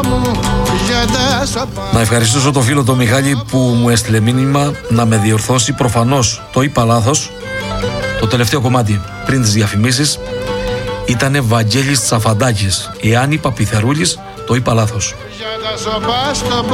Να ευχαριστήσω τον φίλο τον Μιχάλη που μου έστειλε μήνυμα να με διορθώσει. Προφανώς το είπα λάθος. Το τελευταίο κομμάτι πριν τις διαφημίσεις ήτανε Βαγγέλης Τσαφαντάκης. Η Άννη Παπιθερούλης, το είπα λάθος.